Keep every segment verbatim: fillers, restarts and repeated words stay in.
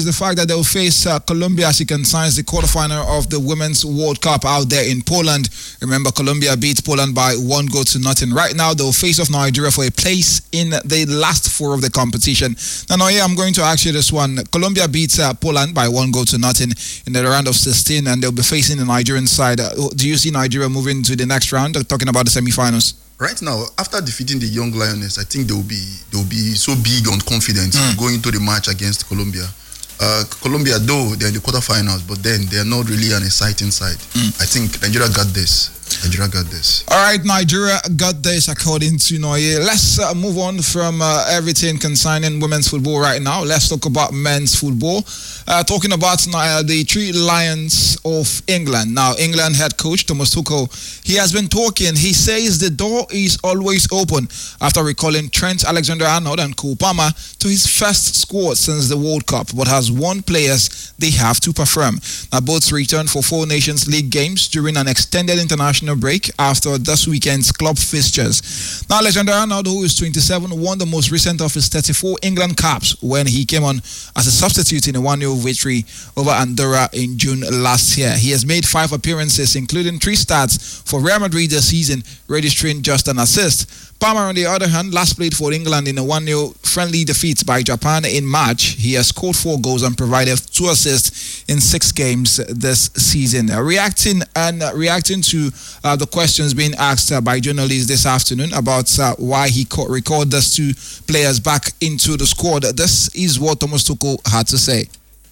The fact that they'll face uh, Colombia as it concerns the quarterfinal of the Women's World Cup out there in Poland. Remember, Colombia beat Poland by one goal to nothing. Right now, they'll face off Nigeria for a place in the last four of the competition. Now, now yeah, I'm going to ask you this one. Colombia beats uh, Poland by one goal to nothing in the round of sixteen, and they'll be facing the Nigerian side. Uh, do you see Nigeria moving to the next round? Or talking about the semi-finals. Right now, after defeating the Young Lioness, I think they'll be they'll be so big on confidence mm. going into the match against Colombia. Uh, Colombia, though, they're in the quarterfinals, but then they're not really an exciting side. Mm. I think Nigeria got this. Nigeria got this. All right, Nigeria got this, according to Noye. Let's uh, move on from uh, everything concerning women's football right now. Let's talk about men's football. Uh, talking about uh, the Three Lions of England. Now, England head coach Thomas Tuchel, he has been talking. He says the door is always open after recalling Trent Alexander-Arnold and Cole Palmer to his first squad since the World Cup, but has warned players they have to perform. Now, both returned for four Nations League games during an extended international break after this weekend's club fixtures. Now, Alexander-Arnold, who is twenty-seven, won the most recent of his thirty-four England caps when he came on as a substitute in a one nil victory over Andorra in June last year. He has made five appearances, including three starts for Real Madrid this season, registering just an assist. Palmer, on the other hand, last played for England in a one nil friendly defeat by Japan in March. He has scored four goals and provided two assists in six games this season. Uh, reacting and uh, reacting to uh, the questions being asked uh, by journalists this afternoon about uh, why he co- recalled those two players back into the squad, this is what Thomas Tuchel had to say.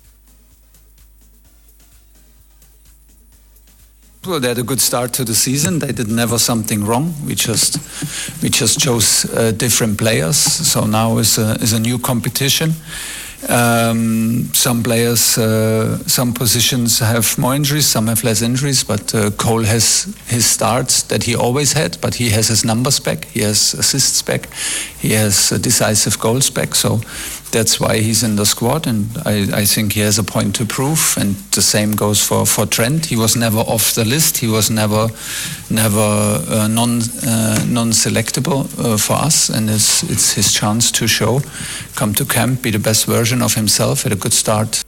Well, they had a good start to the season. They did never something wrong. We just we just chose uh, different players. So now is a, is a new competition. Um, some players, uh, some positions have more injuries, some have less injuries. But uh, Cole has his starts that he always had, but he has his numbers back. He has assists back. He has uh, decisive goals back. So that's why he's in the squad, and I, I think he has a point to prove. And the same goes for, for Trent. He was never off the list. He was never never uh, non uh, non-selectable uh, for us, and it's it's his chance to show, come to camp, be the best version of himself, at a good start.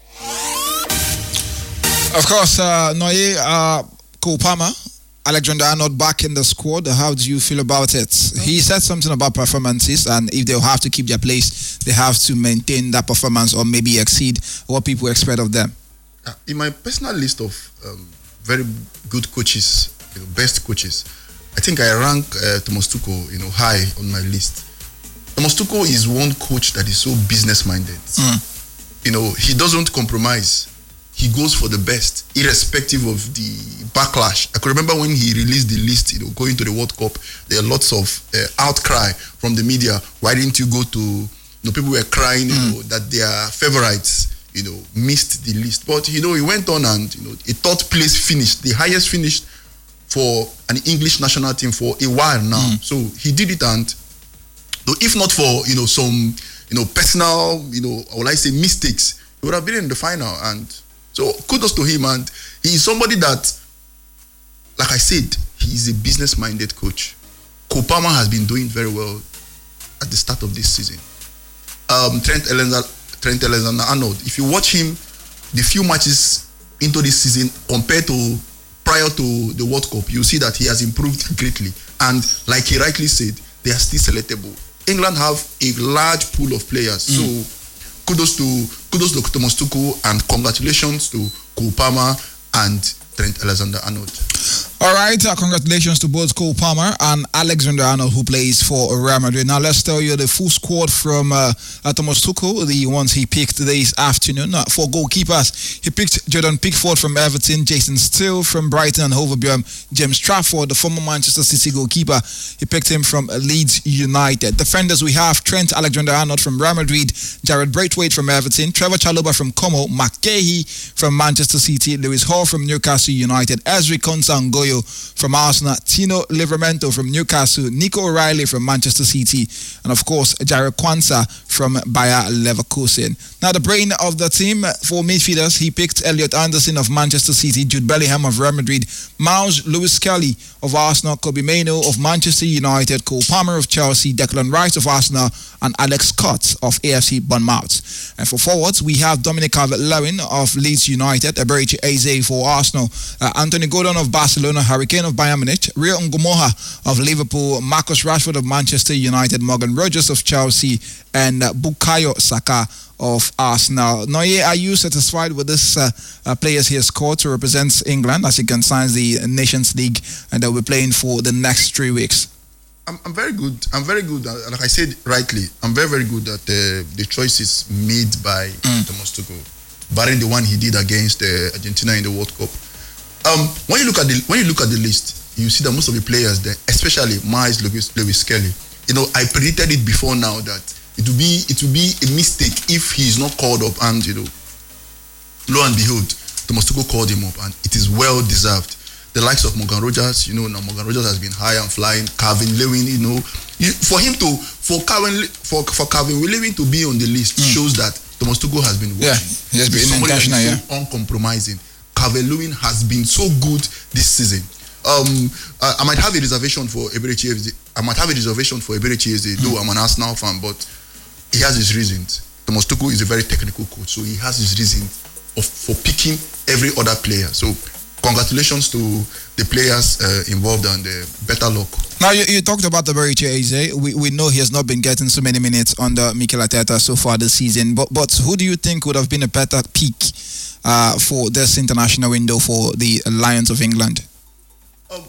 Of course, uh, Noye, uh, Cole Palmer, Alexander-Arnold back in the squad. How do you feel about it? He said something about performances, and if they'll have to keep their place, they have to maintain that performance or maybe exceed what people expect of them. Uh, in my personal list of um, very good coaches, you know, best coaches, I think I rank uh, Thomas Tuchel, you know, high on my list. Thomas Tuchel is one coach that is so business-minded. Mm. You know, he doesn't compromise. He goes for the best, irrespective of the backlash. I can remember when he released the list, you know, going to the World Cup, there are lots of uh, outcry from the media. Why didn't you go to, you know, people were crying, you mm. know, that their favorites, you know, missed the list. But, you know, he went on and, you know, a third place finished, the highest finished for an English national team for a while now. Mm. So he did it, and if not for, you know, some, you know, personal, you know, or I say mistakes, he would have been in the final. And so kudos to him, and he is somebody that, like I said, he is a business-minded coach. Cole Palmer has been doing very well at the start of this season. Um, Trent Alexander, Trent Alexander-Arnold, if you watch him, the few matches into this season compared to prior to the World Cup, you see that he has improved greatly. And like he rightly said, they are still selectable. England have a large pool of players, mm. so kudos to kudos to Thomas Tuchel, and congratulations to Cole Palmer and Trent Alexander-Arnold. All right, uh, congratulations to both Cole Palmer and Alexander-Arnold, who plays for Real Madrid. Now let's tell you the full squad from uh, uh, Thomas Tuchel, the ones he picked this afternoon. Uh, for goalkeepers, he picked Jordan Pickford from Everton, Jason Steele from Brighton and Hove Albion, James Trafford, the former Manchester City goalkeeper, he picked him from Leeds United. Defenders, we have Trent Alexander-Arnold from Real Madrid, Jared Braithwaite from Everton, Trevor Chalobah from Como, Mark Gahey from Manchester City, Lewis Hall from Newcastle United, Ezri Konsa-Ngoyo Moyo from Arsenal, Tino Livramento from Newcastle, Nico O'Reilly from Manchester City, and of course, Jared Kwanzaa from Bayer Leverkusen. Now, the brain of the team for midfielders, he picked Elliot Anderson of Manchester City, Jude Bellingham of Real Madrid, Miles Lewis-Kelly of Arsenal, Kobbie Mainoo of Manchester United, Cole Palmer of Chelsea, Declan Rice of Arsenal, and Alex Scott of A F C Bournemouth. And for forwards, we have Dominic Calvert-Lewin of Leeds United, Eberechi Eze for Arsenal, uh, Anthony Gordon of Barcelona, Harry Kane of Bayern Munich, Rio Ngumoha of Liverpool, Marcus Rashford of Manchester United, Morgan Rogers of Chelsea, and uh, Bukayo Saka of Arsenal. Noye, are you satisfied with this uh, uh, players he has scored to represent England as he concerns the Nations League and they'll be playing for the next three weeks? I'm, I'm very good. I'm very good. Uh, like I said rightly, I'm very, very good at uh, the choices made by mm. Thomas Tuchel, barring the one he did against uh, Argentina in the World Cup. Um, when you look at the when you look at the list, you see that most of the players there, especially Miles Lewis, Lewis-Kelly, you know, I predicted it before now that it will be it will be a mistake if he is not called up, and you know, lo and behold, Thomas Tuchel called him up, and it is well deserved. The likes of Morgan Rogers, you know, now Morgan Rogers has been high and flying. Calvin Lewin, you know, you, for him to for Calvin for for Calvin Lewin to be on the list mm. shows that Thomas Tuchel has been watching. Yeah, he has been intentional, so yeah, uncompromising. Calvin Lewin has been so good this season. Um, I, I might have a reservation for Eberechi Eze. I might have a reservation for Eberechi Eze, though mm. I'm an Arsenal fan, but he has his reasons. Thomas Tuchel is a very technical coach, so he has his reasons of for picking every other player. So congratulations to the players uh, involved, and uh, better luck. Now, you, you talked about the Eberechi Eze. We we know he has not been getting so many minutes under Mikel Arteta so far this season. But but who do you think would have been a better pick uh, for this international window for the Lions of England? Um,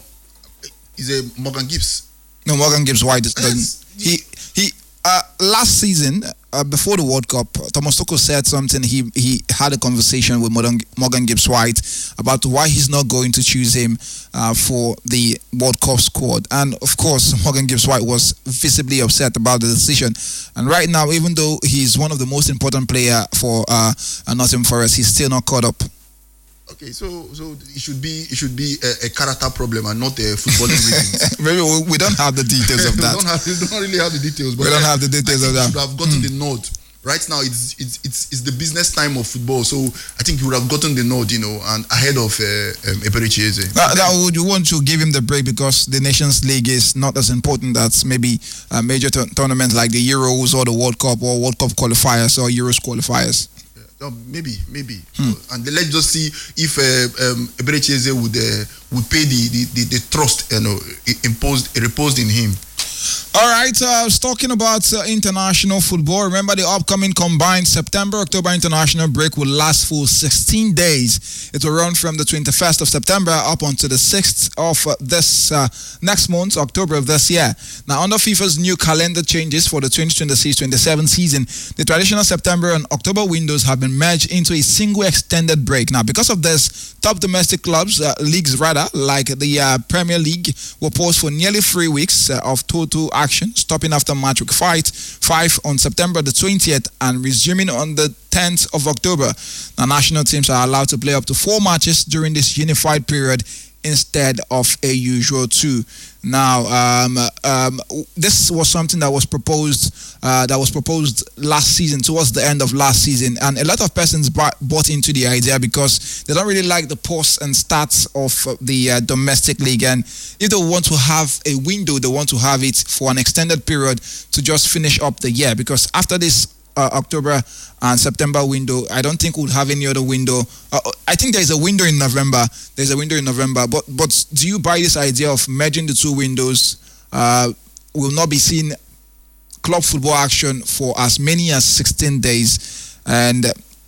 is a Morgan Gibbs? No, Morgan Gibbs-White doesn't. He he. Uh, last season, uh, before the World Cup, Thomas Tuchel said something. He he had a conversation with Morgan, Morgan Gibbs-White about why he's not going to choose him uh, for the World Cup squad. And of course, Morgan Gibbs-White was visibly upset about the decision. And right now, even though he's one of the most important players for uh, Nottingham Forest, he's still not caught up. Okay, so so it should be it should be a, a character problem and not a footballing reasons. Maybe we, we don't have the details of that. we, don't have, we don't really have the details. But we don't have the details of that. Should have gotten mm. the nod. Right now, it's, it's it's it's the business time of football, so I think he would have gotten the nod, you know, and ahead of uh, um, Eberechi Eze. That, that would you want to give him the break because the Nations League is not as important as maybe a major t- tournaments like the Euros or the World Cup or World Cup qualifiers or Euros qualifiers. Uh, maybe, maybe, hmm. so, and let's just see if uh, um, Eberechi Eze would uh, would pay the, the, the, the trust, you know, imposed reposed in him. All right, uh, I was talking about uh, international football. Remember, the upcoming combined September-October international break will last for sixteen days. It will run from the twenty-first of September up until the sixth of uh, this uh, next month, October of this year. Now, under FIFA's new calendar changes for the twenty twenty-six twenty-seven season, the traditional September and October windows have been merged into a single extended break. Now, because of this, top domestic clubs, uh, leagues rather, like the uh, Premier League, will pause for nearly three weeks uh, of total action, stopping after match week five, five on September the twentieth and resuming on the tenth of October. Now, national teams are allowed to play up to four matches during this unified period instead of a usual two. Now, um, um, this was something that was proposed uh, that was proposed last season, towards the end of last season, and a lot of persons bought, bought into the idea because they don't really like the pause and starts of the uh, domestic league, and if they want to have a window, they want to have it for an extended period to just finish up the year, because after this Uh, October and September window, I don't think we'll have any other window. Uh, I think there's a window in November. There's a window in November. But but do you buy this idea of merging the two windows? Uh, we'll not be seeing club football action for as many as sixteen days. And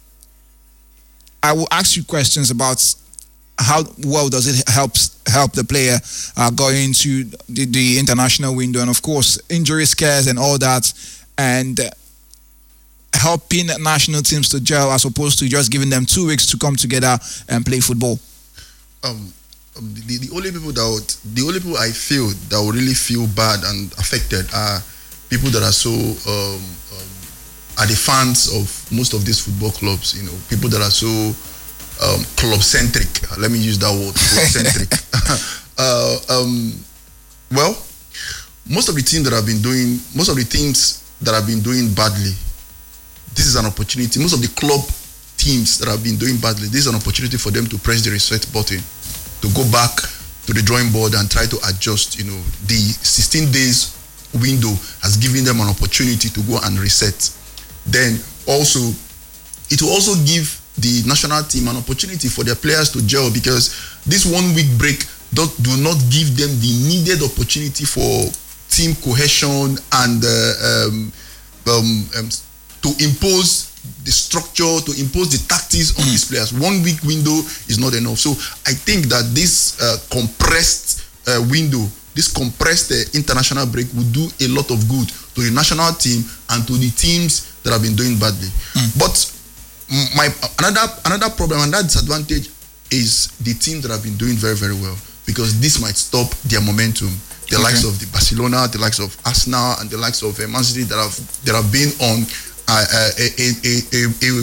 I will ask you questions about how well does it help help the player uh, going into the, the international window, and of course injury scares and all that, and helping national teams to gel as opposed to just giving them two weeks to come together and play football. Um, the, the only people that would, the only people I feel that will really feel bad and affected are people that are so um, um, are the fans of most of these football clubs. You know, people that are so um, club centric. Let me use that word, club centric. Uh, um, well, most of the teams that have been doing, most of the teams that have been doing badly, this is an opportunity. Most of the club teams that have been doing badly, this is an opportunity for them to press the reset button, to go back to the drawing board and try to adjust. You know, the sixteen days window has given them an opportunity to go and reset. Then also, it will also give the national team an opportunity for their players to gel, because this one week break do, do not give them the needed opportunity for team cohesion and uh, um, um, um, to impose the structure, to impose the tactics on mm. these players. One week window is not enough. So I think that this uh, compressed uh, window, this compressed uh, international break will do a lot of good to the national team and to the teams that have been doing badly. Mm. But my another another problem, another disadvantage is the teams that have been doing very, very well, because this might stop their momentum. The okay. likes of the Barcelona, the likes of Arsenal, and the likes of uh, Man City that have that have been on uh, uh, a, a, a, a,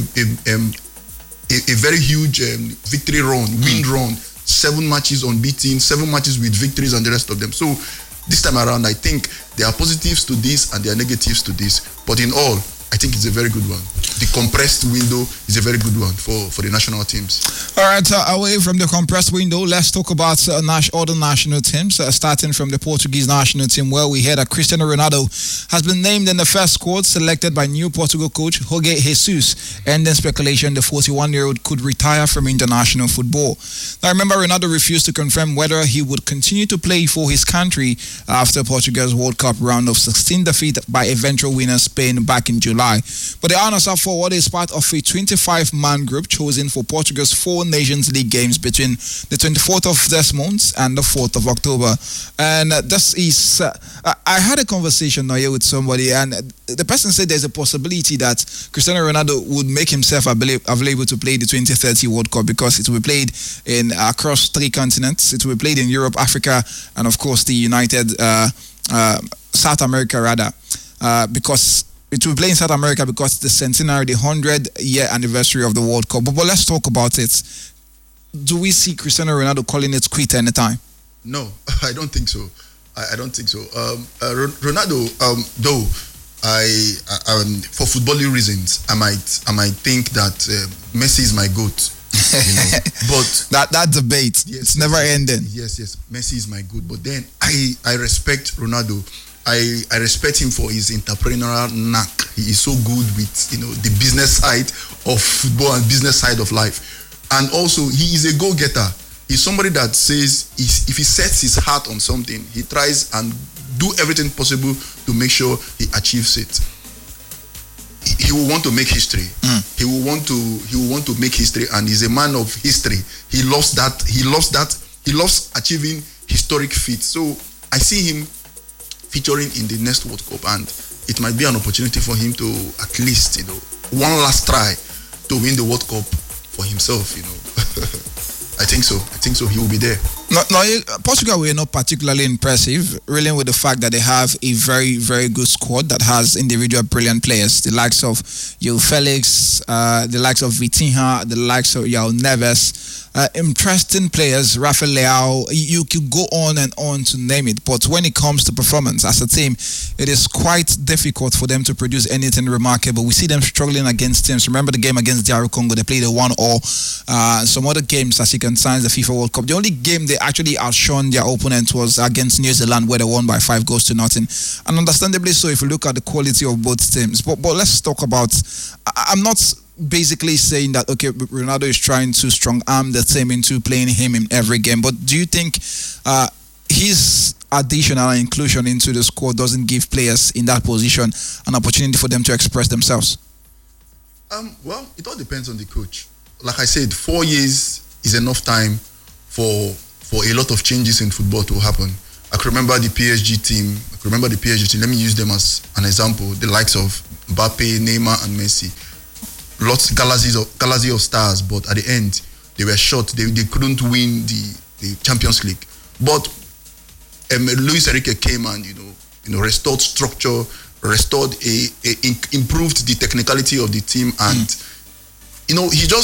a, um, a, a very huge um, victory run, win mm. run, seven matches unbeaten, seven matches with victories, and the rest of them. So this time around, I think there are positives to this and there are negatives to this. But in all, I think it's a very good one. The compressed window is a very good one for, for the national teams. All right, uh, away from the compressed window, let's talk about uh, nas- other national teams, uh, starting from the Portuguese national team, where we heard that Cristiano Ronaldo has been named in the first squad selected by new Portugal coach Jorge Jesus, ending speculation the forty-one-year-old could retire from international football. Now, remember, Ronaldo refused to confirm whether he would continue to play for his country after Portugal's World Cup round of sixteen defeat by eventual winner Spain back in July. But the Al Nassr forward is part of a twenty-five man group chosen for Portugal's four Nations League games between the twenty-fourth of this month and the fourth of October. And uh, this is, uh, I had a conversation now here with somebody, and the person said there's a possibility that Cristiano Ronaldo would make himself available to play the twenty thirty World Cup, because it will be played in across three continents. It will be played in Europe, Africa, and of course the United, uh, uh, South America rather, uh, because it will play in South America because the centenary, the hundred year anniversary of the World Cup. But, but let's talk about it. Do we see Cristiano Ronaldo calling it quit anytime? No, I don't think so. I, I don't think so. Um, uh, Ronaldo, um, though, I, I um, for footballing reasons, I might I might think that uh, Messi is my GOAT. You know? But that that debate, yes, it's never yes, ending. Yes, yes, Messi is my GOAT. But then I I respect Ronaldo. I, I respect him for his entrepreneurial knack. He is so good with, you know, the business side of football and business side of life. And also, he is a go-getter. He's somebody that says if he sets his heart on something, he tries and do everything possible to make sure he achieves it. He, he will want to make history. Mm. He will want to he will want to make history, and he's a man of history. He loves that. He loves that. He loves achieving historic feats. So I see him featuring in the next World Cup, and it might be an opportunity for him to at least, you know, one last try to win the World Cup for himself, you know. I think so. I think so. He will be there. No, no, Portugal were not particularly impressive, really, with the fact that they have a very, very good squad that has individual brilliant players, the likes of João Felix, uh, the likes of Vitinha, the likes of João Neves. Uh, interesting players, Rafael Leao. You could go on and on to name it, but when it comes to performance as a team, it is quite difficult for them to produce anything remarkable. We see them struggling against teams. Remember the game against D R Congo? They played a one-all. Uh, some other games, as you can sign the FIFA World Cup. The only game they actually outshone their opponent was against New Zealand, where they won by five goals to nothing. And understandably so, if you look at the quality of both teams. But but let's talk about. I, I'm not basically saying that, okay, Ronaldo is trying to strong arm the team into playing him in every game, but do you think uh, his additional inclusion into the squad doesn't give players in that position an opportunity for them to express themselves? Um, well, it all depends on the coach. Like I said, four years is enough time for for a lot of changes in football to happen. I can remember the P S G team. I can remember the P S G team. Let me use them as an example. The likes of Mbappe, Neymar, and Messi. Lots galaxies of galaxy of stars, but at the end they were short. They, they couldn't win the, the Champions League. But um, Luis Enrique came and you know you know restored structure, restored a, a, a improved the technicality of the team, and mm. you know he just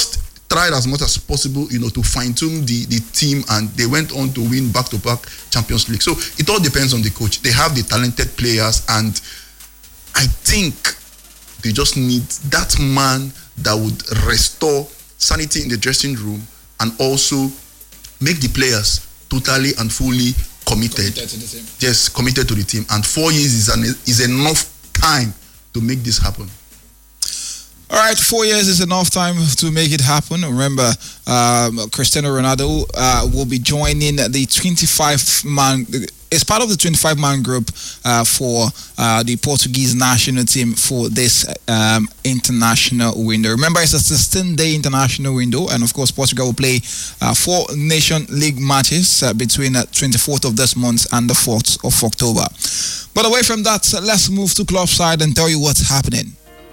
tried as much as possible, you know, to fine-tune the, the team, and they went on to win back-to-back Champions League. So it all depends on the coach. They have the talented players, and I think they just need that man that would restore sanity in the dressing room and also make the players totally and fully committed. Committed to the team. Yes, committed to the team. And four years is an, is enough time to make this happen. All right, four years is enough time to make it happen. Remember, um, Cristiano Ronaldo uh, will be joining the twenty-five man. It's part of the twenty-five man group uh, for uh, the Portuguese national team for this um, international window. Remember, it's a sixteen-day international window, and of course, Portugal will play uh, four Nation League matches uh, between the uh, twenty-fourth of this month and the fourth of October. But away from that, let's move to club side and tell you what's happening.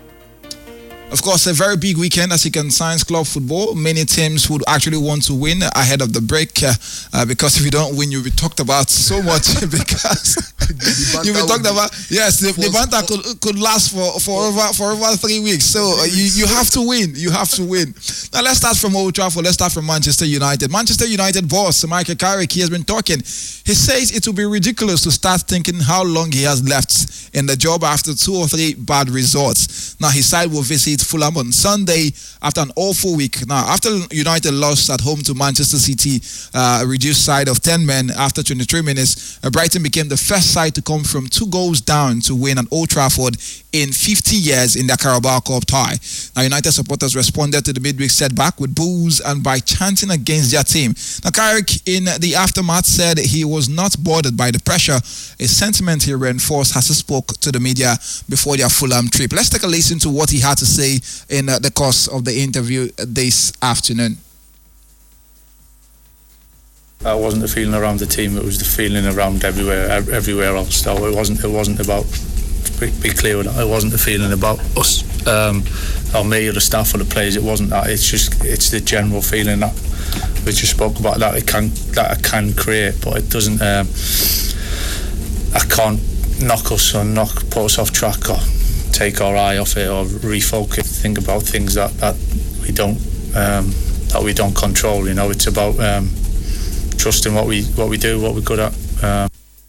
Of course, a very big weekend as you can sign club football. Many teams would actually want to win ahead of the break uh, uh, because if you don't win, you'll be talked about so much because you'll be talked about. Yes, the, the banter could could last for, for over for over three weeks. So uh, you you have to win. You have to win. Now let's start from Old Trafford. Let's start from Manchester United. Manchester United boss Michael Carrick, he has been talking. He says it will be ridiculous to start thinking how long he has left in the job after two or three bad results. Now his side will visit Fulham on Sunday after an awful week. Now, after United lost at home to Manchester City, uh, a reduced side of ten men after twenty-three minutes, uh, Brighton became the first side to come from two goals down to win at Old Trafford in fifty years in their Carabao Cup tie. Now, United supporters responded to the midweek setback with boos and by chanting against their team. Now, Carrick, in the aftermath, said he was not bothered by the pressure, a sentiment he reinforced as he spoke to the media before their Fulham trip. Let's take a listen to what he had to say in uh, the course of the interview this afternoon. That wasn't the feeling around the team; it was the feeling around everywhere, everywhere else. So it wasn't. It wasn't about. To be clear with that, it wasn't the feeling about us, um, or me, or the staff, or the players. It wasn't that. It's just. It's the general feeling that we just spoke about that it can that I can create, but it doesn't. Um, I can't knock us or knock put us off track or take our eye off it or refocus, think about things that, that we don't um, that we don't control. You know, it's about um, trusting what we what we do, what we're good at. Um.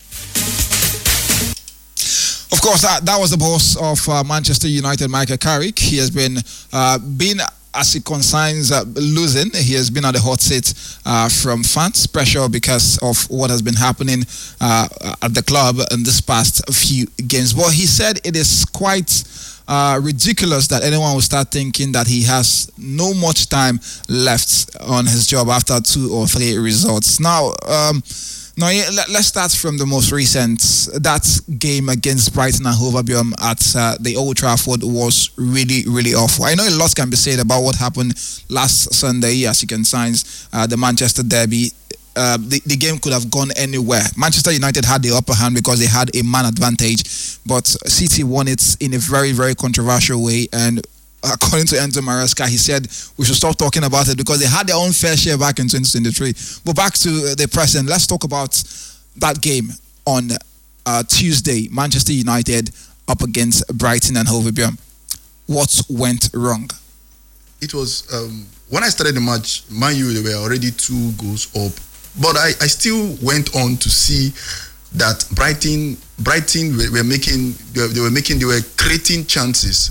Of course, that, that was the boss of uh, Manchester United, Michael Carrick. He has been uh, been. As it concerns uh, losing, he has been at the hot seat uh, from fans pressure because of what has been happening uh, at the club in this past few games. But he said it is quite uh, ridiculous that anyone will start thinking that he has no much time left on his job after two or three results. Now, um, Now, let's start from the most recent. That game against Brighton and Hove Albion at uh, the Old Trafford was really, really awful. I know a lot can be said about what happened last Sunday, as you can sense, uh, the Manchester derby. Uh, the, the game could have gone anywhere. Manchester United had the upper hand because they had a man advantage, but City won it in a very, very controversial way. And according to Enzo Maresca, he said we should stop talking about it because they had their own fair share back in twenty twenty-three. But back to the present, let's talk about that game on uh, Tuesday. Manchester United up against Brighton and Hove Albion. What went wrong? It was, um, when I started the match, Man U, they were already two goals up. But I, I still went on to see that Brighton, Brighton were, were making, they were, they were making, they were creating chances.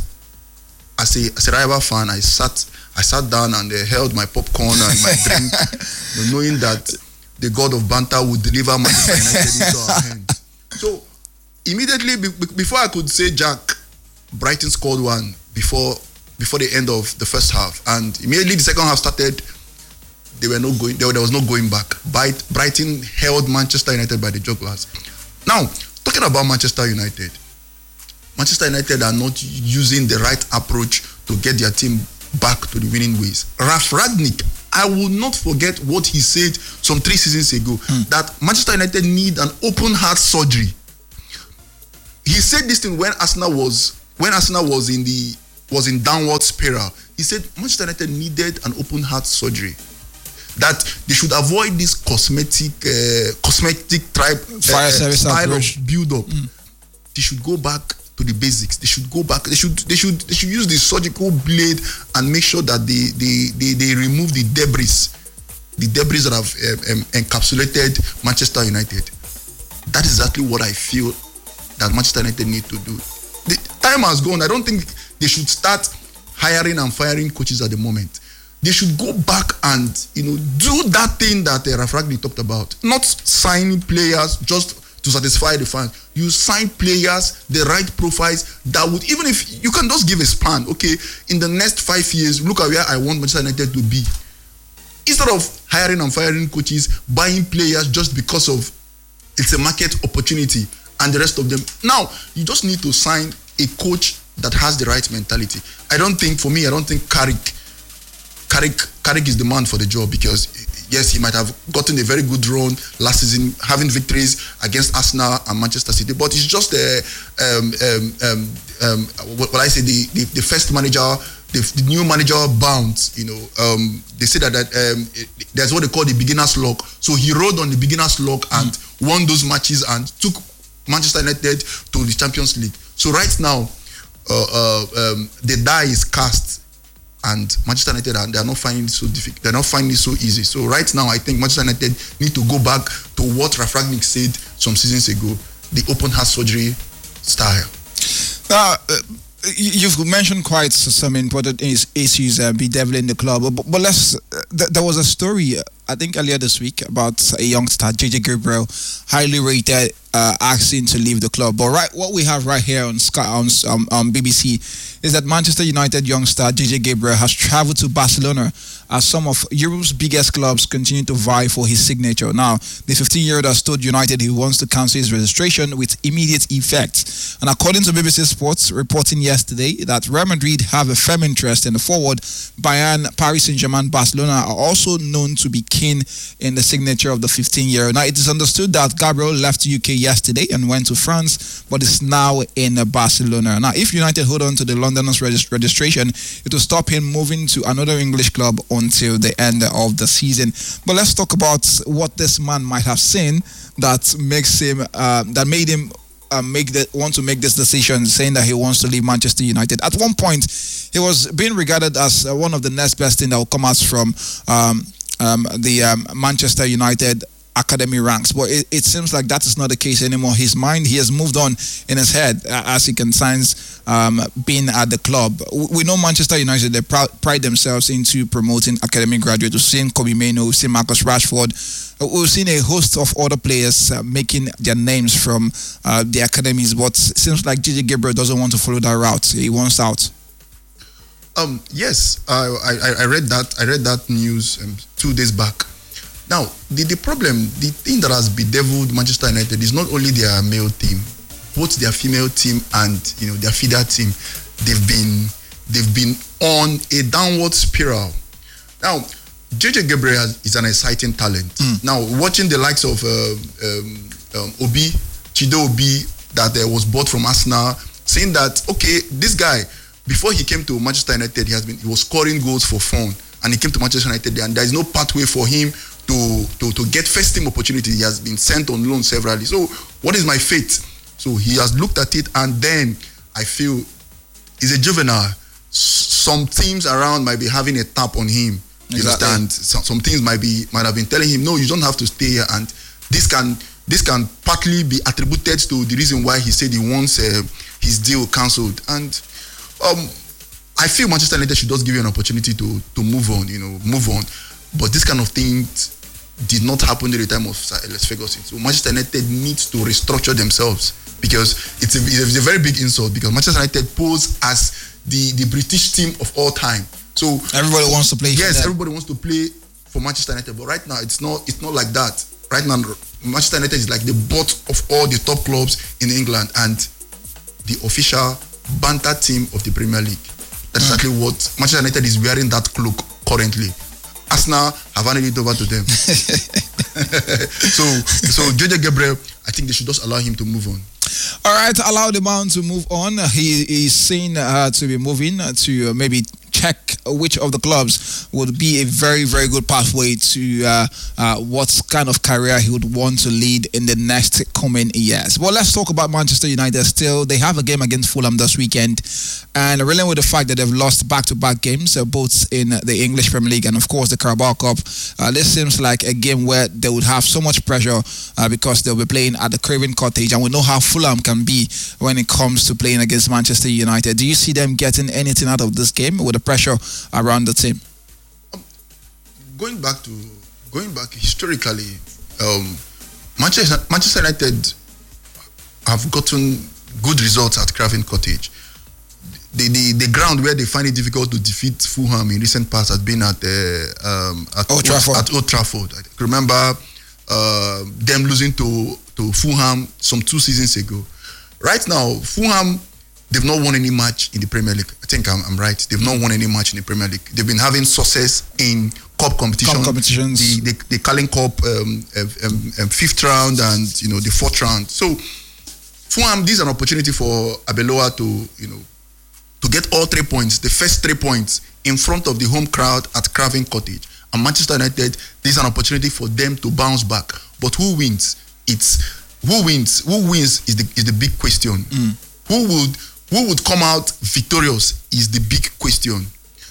As a, as a rival fan, I sat I sat down and uh, held my popcorn and my drink, knowing that the god of banter would deliver Manchester United into our hands. So immediately be- before I could say Jack, Brighton scored one before before the end of the first half, and immediately the second half started. They were not going. There, there was no going back. Brighton held Manchester United by the jugglers. Now, talking about Manchester United. Manchester United are not using the right approach to get their team back to the winning ways. Ralf Rangnick, I will not forget what he said some three seasons ago, hmm. that Manchester United need an open heart surgery. He said this thing when Arsenal was when Arsenal was in the was in downward spiral. He said Manchester United needed an open heart surgery. That they should avoid this cosmetic uh, cosmetic tribe uh, Fire service style approach. of build up. Hmm. They should go back to the basics. They should go back. They should they should they should use the surgical blade and make sure that they they they, they remove the debris, the debris that have um, um, encapsulated Manchester United. That is exactly what I feel that Manchester United need to do. The time has gone. I don't think they should start hiring and firing coaches at the moment. They should go back and, you know, do that thing that uh, Rafragni talked about. Not signing players just to satisfy the fans. You sign players, the right profiles that would, even if you can just give a span, okay, in the next five years, look at where I want Manchester United to be. Instead of hiring and firing coaches, buying players just because of it's a market opportunity and the rest of them. Now, you just need to sign a coach that has the right mentality. I don't think, for me, I don't think Carrick Carrick, Carrick is the man for the job because, yes, he might have gotten a very good run last season, having victories against Arsenal and Manchester City, but it's just a, um, um, um, um, what, what I say, the, the, the first manager, the, the new manager bounce, you know, um, they say that, that um, it, there's what they call the beginner's luck. So he rode on the beginner's luck and mm. won those matches and took Manchester United to the Champions League. So right now, uh, uh, um, the die is cast. And Manchester United, they are not finding it so difficult. They're not finding it so easy. So right now, I think Manchester United need to go back to what Rafragnik said some seasons ago, the open heart surgery style. Uh, you've mentioned quite some important issues uh, bedeviling the club, but, but let's. Uh, th- there was a story, uh, I think earlier this week, about a youngster, J J Gabriel, highly rated, uh, asking to leave the club. But right, what we have right here on Sky, on, um, on B B C is that Manchester United youngster J J Gabriel has travelled to Barcelona as some of Europe's biggest clubs continue to vie for his signature. Now, the fifteen-year-old has told United he wants to cancel his registration with immediate effect. And according to B B C Sports, reporting yesterday that Real Madrid have a firm interest in the forward, Bayern, Paris Saint-Germain, Barcelona are also known to be keen in the signature of the fifteen-year-old. Now, it is understood that Gabriel left U K yesterday and went to France, but is now in Barcelona. Now, if United hold on to the Londoners' regist- registration, it will stop him moving to another English club until the end of the season. But let's talk about what this man might have seen that makes him, uh, that made him uh, make the, want to make this decision, saying that he wants to leave Manchester United. At one point, he was being regarded as uh, one of the next best thing that will come out from um, um, the um, Manchester United academy ranks, but it, it seems like that is not the case anymore. His mind, he has moved on in his head uh, as he consigns um, being at the club. We know Manchester United, they pr- pride themselves into promoting academy graduates. We've seen Kobe Mainoo, we've seen Marcus Rashford, we've seen a host of other players uh, making their names from uh, the academies, but it seems like J J Gabriel doesn't want to follow that route. He wants out. Um, yes, I, I I read that. I read that news um, two days back. Now, the, the problem, the thing that has bedeviled Manchester United is not only their male team, both their female team and, you know, their feeder team. They've been they've been on a downward spiral. Now, J J Gabriel is an exciting talent. Mm. Now, watching the likes of uh, um, um, Obi, Chido Obi, that uh, was bought from Arsenal, saying that, okay, this guy, before he came to Manchester United, he has been he was scoring goals for fun, and he came to Manchester United, and there is no pathway for him to, to, to get first team opportunity. He has been sent on loan severally. So what is my fate? So he has looked at it, and then I feel he's a juvenile. Some teams around might be having a tap on him. You exactly. understand? Some, some things might be might have been telling him, no, you don't have to stay here, and this can this can partly be attributed to the reason why he said he wants uh, his deal cancelled. And um, I feel Manchester United should just give you an opportunity to to move on. You know, move on. But this kind of thing did not happen during the time of Sir Alex Ferguson. So Manchester United needs to restructure themselves, because it's a, it's a very big insult, because Manchester United pose as the, the British team of all time. So everybody wants to play. Yes, everybody wants to play for Manchester United. But right now, it's not it's not like that. Right now, Manchester United is like the butt of all the top clubs in England and the official banter team of the Premier League. That's mm. exactly what Manchester United is wearing, that cloak currently. Arsenal have handed it over to them. so, so J J Gabriel, I think they should just allow him to move on. All right, allow the man to move on. He is seen uh, to be moving to uh, maybe check which of the clubs would be a very, very good pathway to uh, uh, what kind of career he would want to lead in the next coming years. Well, let's talk about Manchester United still. They have a game against Fulham this weekend, and reeling with the fact that they've lost back-to-back games, uh, both in the English Premier League and, of course, the Carabao Cup. Uh, this seems like a game where they would have so much pressure uh, because they'll be playing at the Craven Cottage, and we know how Fulham can be when it comes to playing against Manchester United. Do you see them getting anything out of this game with the pressure around the team? Um, going back to going back historically, um, Manchester Manchester United have gotten good results at Craven Cottage. The, the the ground where they find it difficult to defeat Fulham in recent past has been at uh, um, at Old Trafford. At Old Trafford. I remember uh, them losing to to Fulham some two seasons ago. Right now, Fulham, they've not won any match in the Premier League. I think I'm, I'm right. They've not won any match in the Premier League. They've been having success in cup competition, Cup competitions, the the, the Carling Cup um, um, um, fifth round and you know the fourth round. So Fulham, this is an opportunity for Arbeloa to you know to get all three points, the first three points in front of the home crowd at Craven Cottage. And Manchester United, this is an opportunity for them to bounce back. But who wins? It's who wins. Who wins is the is the big question. Mm. Who would who would come out victorious is the big question.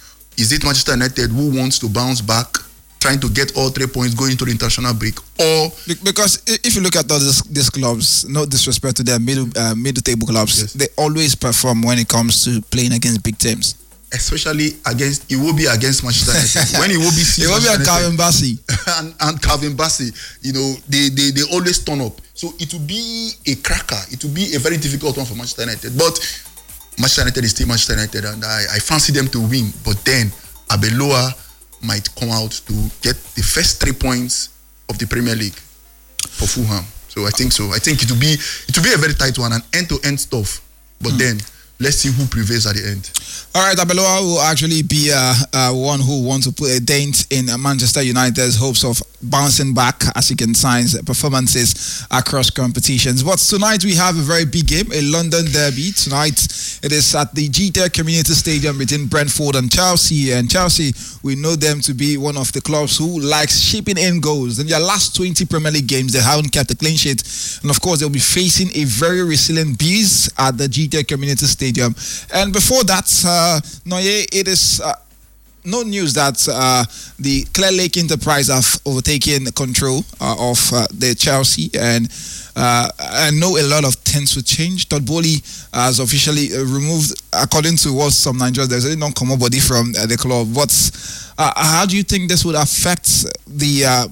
Is it Manchester United who wants to bounce back, trying to get all three points going into the international break, or because if you look at all these, these clubs, no disrespect to their middle uh, middle table clubs, yes, they always perform when it comes to playing against big teams. Especially against Iwobi against Manchester United. When Iwobi sees Iwobi and Calvin Bassey and, and Calvin Bassey, you know, they, they they always turn up. So it will be a cracker. It will be a very difficult one for Manchester United. But Manchester United is still Manchester United, and I, I fancy them to win. But then Arbeloa might come out to get the first three points of the Premier League for Fulham. So I think so. I think it will be it will be a very tight one and end-to-end stuff. But mm. then let's see who prevails at the end. All right, Arbeloa will actually be uh, uh, one who wants to put a dent in uh, Manchester United's hopes of bouncing back as he can sign performances across competitions. But tonight we have a very big game, a London derby. Tonight it is at the G T E C Community Stadium between Brentford and Chelsea. And Chelsea, we know them to be one of the clubs who likes shipping in goals. In their last twenty Premier League games, they haven't kept a clean sheet. And of course, they'll be facing a very resilient Bees at the G T E C Community Stadium. And before that, uh, Noye, it is uh, no news that uh, the Clear Lake Enterprise have overtaken control uh, of uh, the Chelsea, and uh, I know a lot of things will change. Todd Boehly has officially uh, removed, according to what some Nigerians, there's a non-common body from uh, the club. But uh, how do you think this would affect the uh,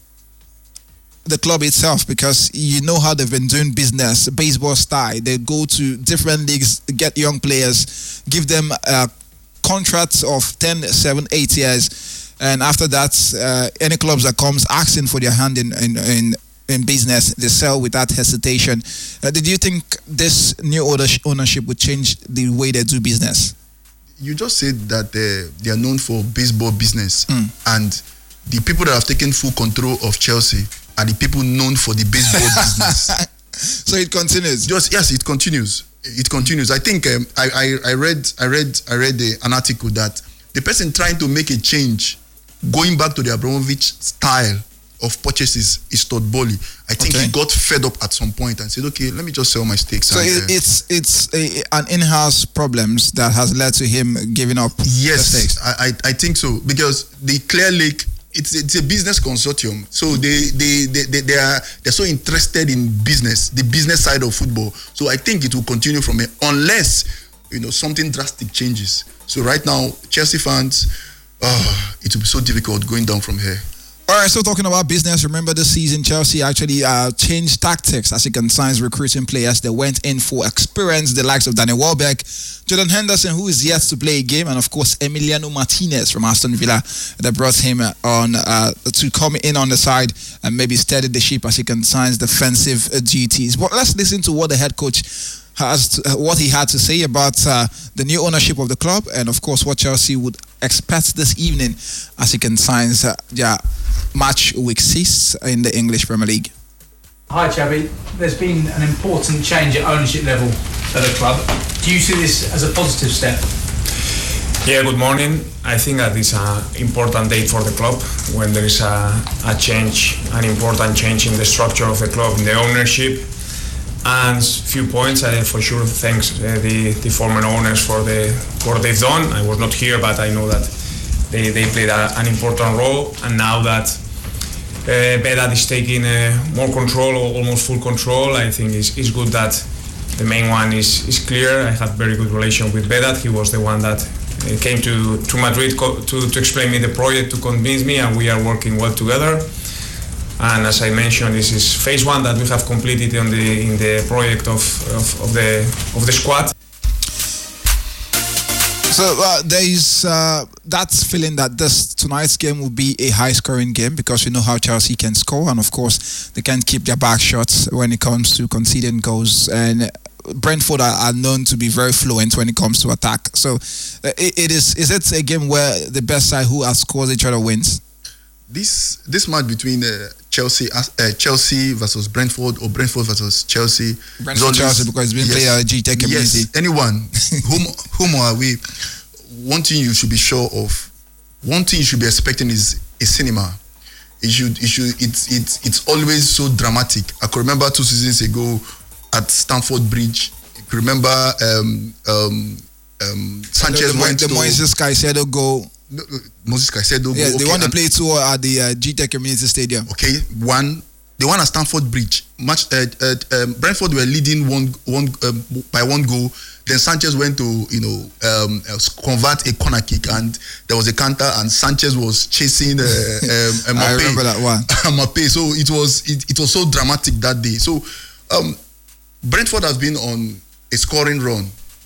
the club itself? Because you know how they've been doing business, baseball style. They go to different leagues, get young players, give them uh, contracts of ten, seven, eight years, and after that, uh, any clubs that comes asking for their hand in in, in, in business, they sell without hesitation. Uh, did you think this new ownership would change the way they do business? You just said that they, they are known for baseball business, mm. and the people that have taken full control of Chelsea are the people known for the baseball business. So it continues. Just yes, it continues. It continues. I think um, I, I I read I read I read the, an article that the person trying to make a change, going back to the Abramovich style of purchases, is Todd Boehly. I think okay. he got fed up at some point and said, "Okay, let me just sell my stakes." So and, it, uh, it's it's a, an in-house problems that has led to him giving up. Yes, the stakes. I, I I think so, because the Clear Lake, It's it's a business consortium, so they they, they they they are they're so interested in business, the business side of football. So I think it will continue from here unless you know something drastic changes. So right now, Chelsea fans, uh, it will be so difficult going down from here. All right, so talking about business, remember this season Chelsea actually uh, changed tactics as it concerns recruiting players. They went in for experience, the likes of Danny Welbeck, Jordan Henderson, who is yet to play a game, and of course Emiliano Martinez from Aston Villa. That brought him on uh, to come in on the side and maybe steady the ship as it concerns defensive uh, duties. But let's listen to what the head coach has to, uh, what he had to say about uh, the new ownership of the club, and of course what Chelsea would expect this evening as it concerns uh, yeah, match week six in the English Premier League. Hi Chavi, there's been an important change at ownership level at the club. Do you see this as a positive step? Yeah, good morning. I think that is an important date for the club when there is a, a change, an important change in the structure of the club, in the ownership. And a few points, I for sure thanks uh, the, the former owners for the what they've done. I was not here, but I know that they, they played a, an important role. And now that uh, Vedat is taking uh, more control, or almost full control, I think it's, it's good that the main one is, is clear. I had very good relation with Vedat. He was the one that uh, came to, to Madrid co- to, to explain me the project, to convince me, and we are working well together. And as I mentioned, this is phase one that we have completed on the in the project of, of, of the of the squad. So uh, there is uh, that feeling that this tonight's game will be a high-scoring game because we know how Chelsea can score, and of course they can't keep their back shots when it comes to conceding goals. And Brentford are, are known to be very fluent when it comes to attack. So uh, it, it is is it a game where the best side who has scored each other wins? This this match between uh, Chelsea uh, Chelsea versus Brentford or Brentford versus Chelsea. Brentford always, Chelsea because it's been yes, played at G Tech community. Yes, anyone whom whom are we? One thing you should be sure of, one thing you should be expecting is a cinema. It should it should it's it's it's always so dramatic. I can remember two seasons ago at Stamford Bridge. You can remember um, um, um, Sanchez the, the, went the to Moises Caicedo goal. No, Moses Caicedo. Yeah, okay, they want to play two at the uh, G Tech Community Stadium. Okay, one, the one at Stamford Bridge. Match. Uh, uh, um, Brentford were leading one, one um, by one goal. Then Sanchez went to, you know, um, uh, convert a corner kick, and there was a counter, and Sanchez was chasing. Uh, um, I remember that one. Mbappe. So it was it, it was so dramatic that day. So um, Brentford has been on a scoring run,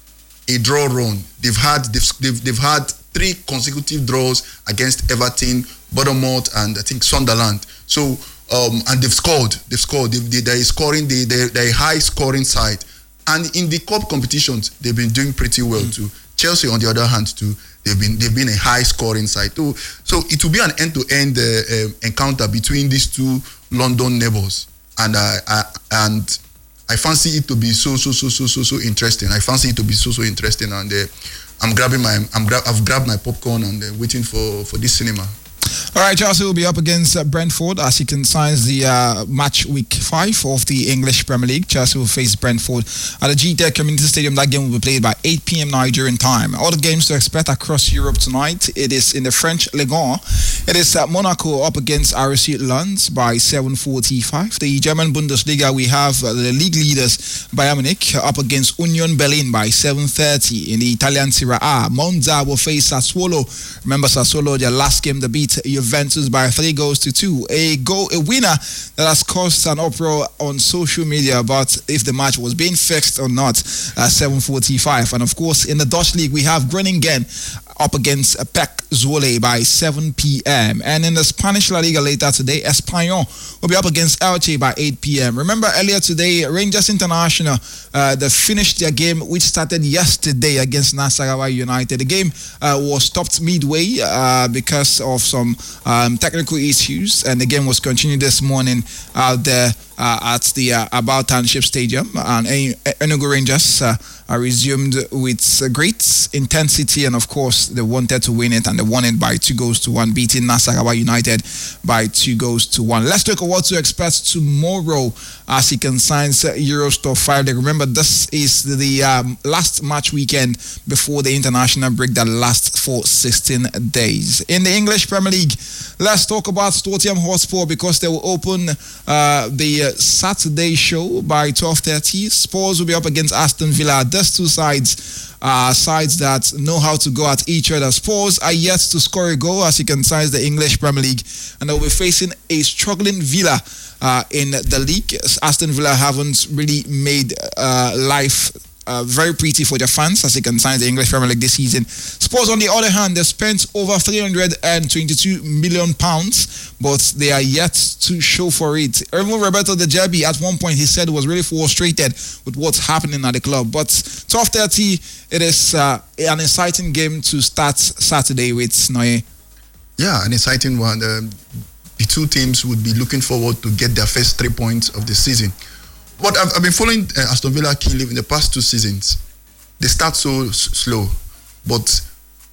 a draw run. They've had they've they've, they've had. three consecutive draws against Everton, Bournemouth, and I think Sunderland. So, um, and they've scored. They've scored. They, they, they're scoring. They, they, they're a high-scoring side. And in the cup competitions, they've been doing pretty well mm. too. Chelsea, on the other hand, too, they've been they've been a high-scoring side too. So it will be an end-to-end uh, uh, encounter between these two London neighbours, and uh, I, and I fancy it to be so so so so so so interesting. I fancy it to be so so interesting, and. Uh, I'm grabbing my, I'm gra- I've grabbed my popcorn and uh, waiting for, for this cinema. All right, Chelsea will be up against uh, Brentford as he consigns the uh, match week five of the English Premier League. Chelsea will face Brentford at the G Tech Community Stadium. That game will be played by eight p.m. Nigerian time. All the games to expect across Europe tonight. It is in the French Ligue one. It is uh, Monaco up against R S C Lens by seven forty-five. The German Bundesliga, we have uh, the league leaders Bayern Munich up against Union Berlin by seven thirty. In the Italian Serie A, Monza will face Sassuolo. Remember Sassuolo, their last game they beat Juventus by three goals to two. A goal, a winner that has caused an uproar on social media about if the match was being fixed or not at seven forty-five. And of course, in the Dutch league, we have Groningen up against P E C Zwolle by seven p.m. And in the Spanish La Liga later today, Espanyol will be up against Elche by eight p.m. Remember earlier today, Rangers International, uh, they finished their game which started yesterday against Nasarawa United. The game uh, was stopped midway uh, because of some um, technical issues, and the game was continued this morning out there uh, at the uh, Abao Township Stadium. And Enugu Rangers uh, are resumed with uh, great intensity, and of course they wanted to win it, and they won it by two goals to one, beating Nasarawa United by two goals to one. Let's look at what to expect tomorrow as he consigns uh, Euros Top five. Remember, this is the um, last match weekend before the international break that lasts for sixteen days. In the English Premier League, let's talk about Tottenham Hotspur because they will open uh, the uh, Saturday show by twelve thirty. Spurs will be up against Aston Villa. These two sides are sides that know how to go at each other. Spurs are yet to score a goal as he consigns the English Premier League, and they'll be facing a struggling Villa uh, in the league. Aston Villa haven't really made uh, life Uh, very pretty for their fans as they can sign the English Premier League this season. Spurs, on the other hand, they spent over three hundred twenty-two million pounds, but they are yet to show for it. Even Roberto De Zerbi, at one point, he said was really frustrated with what's happening at the club. But twelve thirty, it is uh, an exciting game to start Saturday with, Noye. Yeah, an exciting one. Um, the two teams would be looking forward to get their first three points of the season. But I've, I've been following uh, Aston Villa keenly in the past two seasons. They start so s- slow, but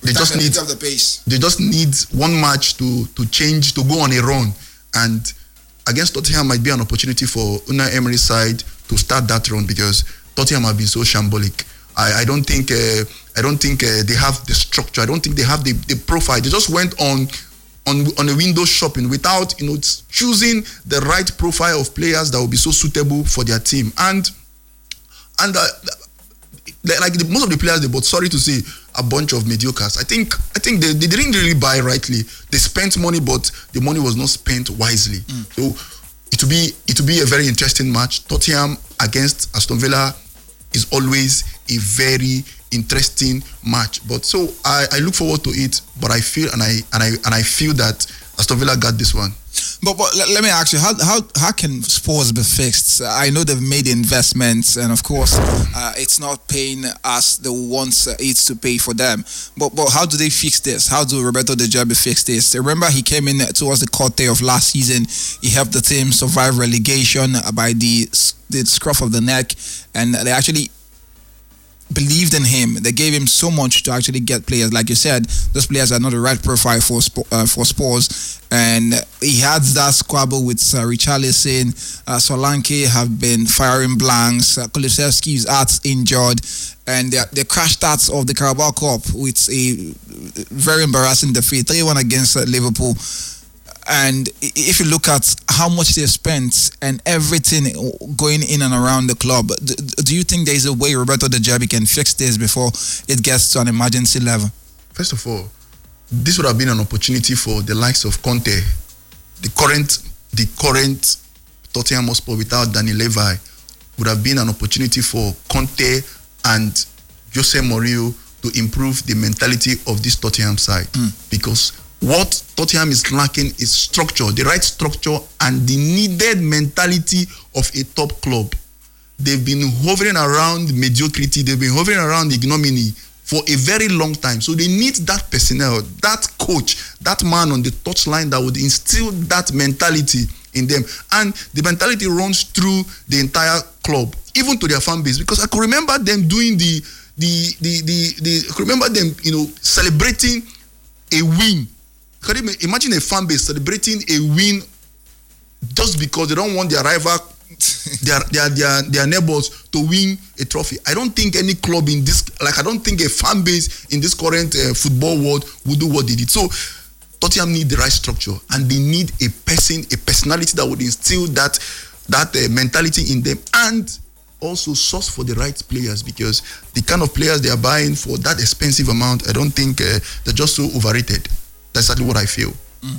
They just need the pace. They just need one match to to change, to go on a run, and against Tottenham might be an opportunity for Unai Emery's side to start that run, because Tottenham have been so shambolic. I, I don't think uh, I don't think uh, they have the structure. I don't think they have the, the profile. They just went on on on a window shopping without, you know, choosing the right profile of players that will be so suitable for their team. And and uh, like the, most of the players they bought, sorry to say, a bunch of mediocres. I think I think they, they didn't really buy rightly. They spent money, but the money was not spent wisely. Mm. So it will be it will be a very interesting match. Tottenham against Aston Villa is always a very interesting match. But so I, I look forward to it. But I feel and I and I and I feel that Aston Villa got this one. But, but let, let me ask you, how how how can Spurs be fixed? I know they've made investments, and of course, uh, it's not paying us the wants uh, it's to pay for them. But but how do they fix this? How do Roberto De Zerbi fix this? Remember, he came in towards the quarter of last season. He helped the team survive relegation by the the scruff of the neck, and they actually believed in him. They gave him so much to actually get players. Like you said, those players are not the right profile for uh, for Spurs, and he had that squabble with uh, Richarlison. uh, Solanke have been firing blanks. uh, Kulusevski is out injured, and they, they crashed starts of the Carabao Cup with a very embarrassing defeat, three one against uh, Liverpool. And if you look at how much they spent and everything going in and around the club, do you think there is a way Roberto De Zerbi can fix this before it gets to an emergency level? First of all, this would have been an opportunity for the likes of Conte, the current, the current Tottenham Hotspur without Dani Levy, would have been an opportunity for Conte and Jose Mourinho to improve the mentality of this Tottenham side, mm. because what Tottenham is lacking is structure, the right structure and the needed mentality of a top club. They've been hovering around mediocrity, they've been hovering around ignominy for a very long time. So they need that personnel, that coach, that man on the touchline that would instill that mentality in them. And the mentality runs through the entire club, even to their fan base. Because I could remember them doing the, the, the, the, the I could remember them, you know, celebrating a win. Can you imagine a fan base celebrating a win just because they don't want their rival, their, their their their neighbors to win a trophy? I don't think any club in this, like I don't think a fan base in this current uh, football world would do what they did. So Tottenham need the right structure, and they need a person, a personality that would instill that that uh, mentality in them, and also source for the right players, because the kind of players they are buying for that expensive amount, I don't think uh, they're just so overrated. That's exactly what I feel. Mm.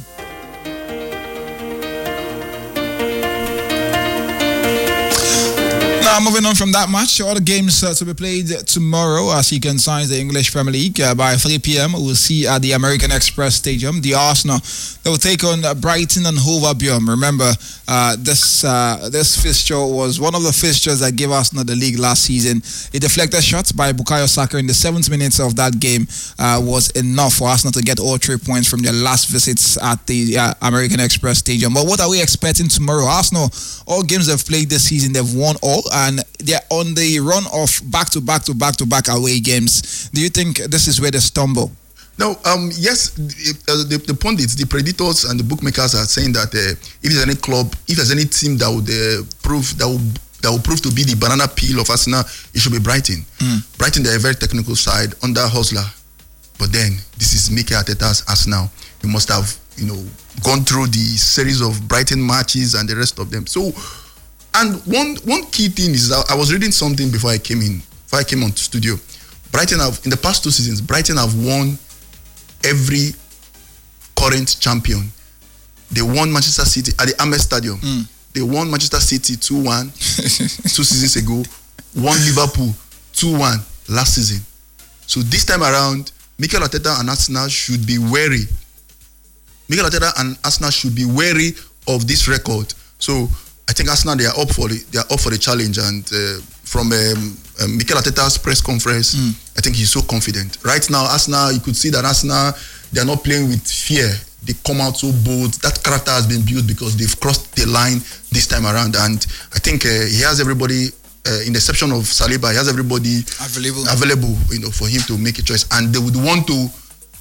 Now, moving on from that match, all the games uh, to be played tomorrow, as you can sign the English Premier League uh, by three p.m. We'll see at the American Express Stadium, the Arsenal. They will take on uh, Brighton and Hove Albion. Remember, uh, this uh, this fixture was one of the fixtures that gave Arsenal the league last season. A deflected shot by Bukayo Saka in the seventh minutes of that game uh, was enough for Arsenal to get all three points from their last visits at the uh, American Express Stadium. But what are we expecting tomorrow? Arsenal, all games they've played this season, they've won all, and they're on the run of back-to-back to back-to-back away games. Do you think this is where they stumble? No, um, yes, the, the, the pundits, the predictors and the bookmakers are saying that uh, if there's any club, if there's any team that would uh, prove, that would, that would prove to be the banana peel of Arsenal, it should be Brighton. Mm. Brighton, they're a very technical side under Hustler. But then, this is Mikel Arteta's Arsenal. You must have, you know, gone through the series of Brighton matches and the rest of them. So, and one one key thing is that I was reading something before I came in, before I came on to studio. Brighton have, in the past two seasons, Brighton have won every current champion. They won Manchester City at the Amex Stadium. Mm. They won Manchester City two one two seasons ago. Won Liverpool two one last season. So this time around, Mikel Arteta and Arsenal should be wary. Mikel Arteta and Arsenal should be wary of this record. So I think Arsenal, they are up for the, they are up for the challenge. And uh, from um, um, Mikel Arteta's press conference, mm. I think he's so confident. Right now, Arsenal, you could see that Arsenal, they are not playing with fear. They come out so bold. That character has been built because they've crossed the line this time around. And I think uh, he has everybody, uh, in the exception of Saliba, he has everybody available. available, you know, for him to make a choice. And they would want to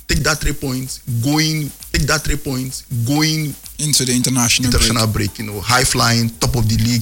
take that three points, going, take that three points, going into the international, international break. break. You know, high flying, top of the league,